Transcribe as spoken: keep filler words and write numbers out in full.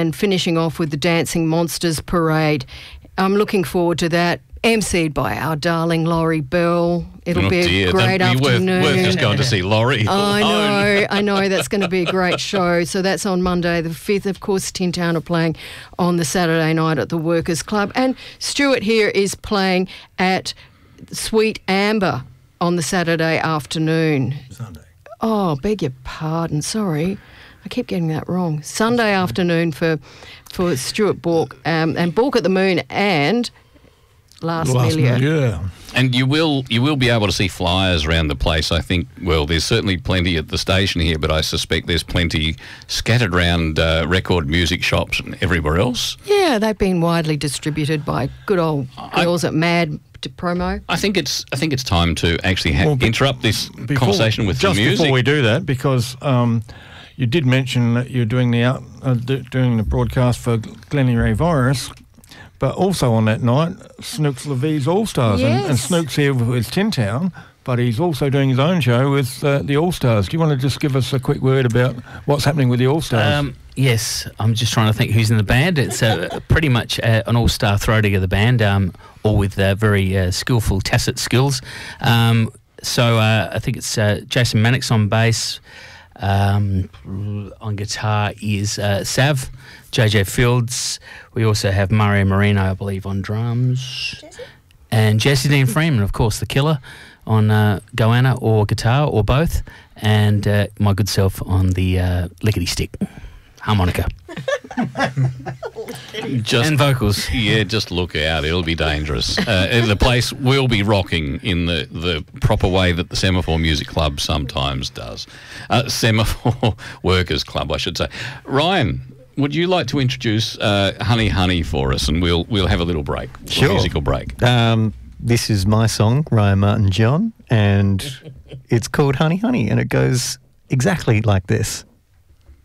and finishing off with the Dancing Monsters Parade. I'm looking forward to that. emceed by our darling Laurie Bell. It'll oh be dear. a great That'd be afternoon. Worth, worth just going to see Laurie. I know, I know. That's going to be a great show. So that's on Monday the fifth. Of course, Tin Town are playing on the Saturday night at the Workers' Club. And Stuart here is playing at Sweet Amber on the Saturday afternoon. Sunday. Oh, beg your pardon. Sorry. I keep getting that wrong. Sunday afternoon for for Stuart Bork um, and Bork at the Moon and Last, Last Milieu. Milieu. And you will you will be able to see flyers around the place, I think. Well, there's certainly plenty at the station here, but I suspect there's plenty scattered around uh, record music shops and everywhere else. Yeah, they've been widely distributed by good old girls I, at Mad to Promo. I think it's I think it's time to actually ha- Well, be- interrupt this Before- conversation with just some music. before we do that, because um, you did mention that you're doing the out, uh, d- doing the broadcast for Glennie Ray Virus, but also on that night, Snooks Levy's All Stars, Yes. and, and Snooks here with Tin Town, but he's also doing his own show with uh, the All Stars. Do you want to just give us a quick word about what's happening with the All Stars? Um, yes, I'm just trying to think who's in the band. It's uh, pretty much uh, an all-star throw-together band, um, all with uh, very uh, skillful tacit skills. Um, so uh, I think it's uh, Jason Mannix on bass. Um, on guitar is uh, Sav, J J Fields. We also have Mario Marino, I believe, on drums. Jesse? And Jesse Dean Freeman, of course, the killer, on uh, goanna or guitar or both. And uh, my good self on the uh, lickety stick, harmonica. Just, and vocals. Yeah, just look out. It'll be dangerous. Uh, the place will be rocking in the, the proper way that the Semaphore Music Club sometimes does. Uh, Semaphore Workers Club, I should say. Ryan, would you like to introduce uh, Honey Honey for us, and we'll we'll have a little break, Sure. a musical break. Um, this is my song, Ryan Martin John, and it's called Honey Honey, and it goes exactly like this.